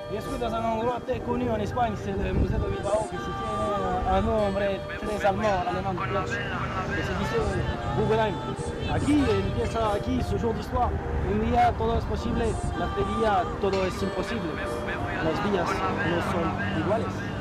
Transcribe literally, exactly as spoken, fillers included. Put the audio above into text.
Je suis dans un endroit très connu en Espagne, c'est le musée de Bilbao, qui se tient un nombre très allemand, allemand de place, que se dice Guggenheim. Aquí empieza aquí su jour d'histoire. Un día todo es posible, la día todo es imposible. Los días no son iguales.